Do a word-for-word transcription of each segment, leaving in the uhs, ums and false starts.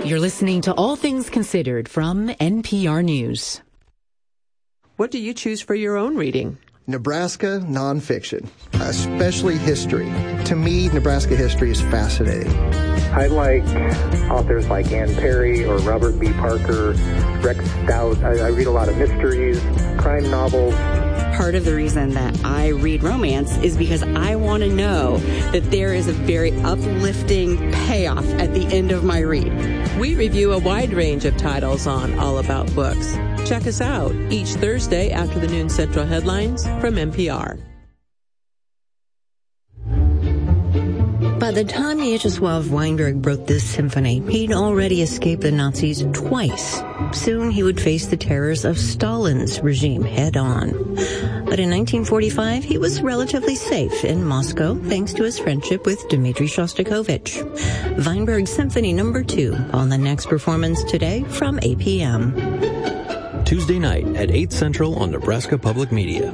You're listening to All Things Considered from N P R News. What do you choose for your own reading? Nebraska nonfiction, especially history. To me, Nebraska history is fascinating. I like authors like Ann Perry or Robert B. Parker, Rex Stout. I, I read a lot of mysteries, crime novels. Part of the reason that I read romance is because I want to know that there is a very uplifting payoff at the end of my read. We review a wide range of titles on All About Books. Check us out each Thursday after the noon Central headlines from N P R. By the time Vyacheslav Weinberg wrote this symphony, he'd already escaped the Nazis twice. Soon he would face the terrors of Stalin's regime head-on. But in nineteen forty-five, he was relatively safe in Moscow thanks to his friendship with Dmitri Shostakovich. Weinberg's Symphony Number Two on the next performance today from eight p.m. Tuesday night at eight Central on Nebraska Public Media.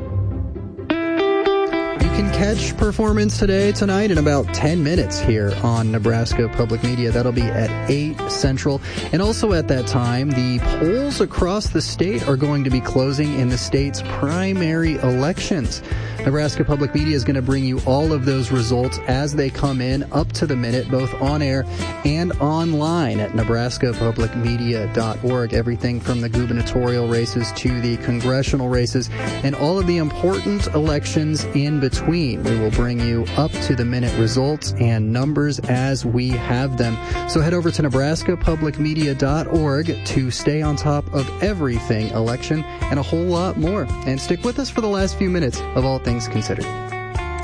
You can catch Performance Today tonight in about ten minutes here on Nebraska Public Media. That'll be at eight Central. And also at that time, the polls across the state are going to be closing in the state's primary elections. Nebraska Public Media is going to bring you all of those results as they come in up to the minute, both on air and online at nebraska public media dot org. Everything from the gubernatorial races to the congressional races and all of the important elections in between. We will bring you up to the minute results and numbers as we have them. So head over to nebraska public media dot org to stay on top of everything election and a whole lot more. And stick with us for the last few minutes of All Things Considered.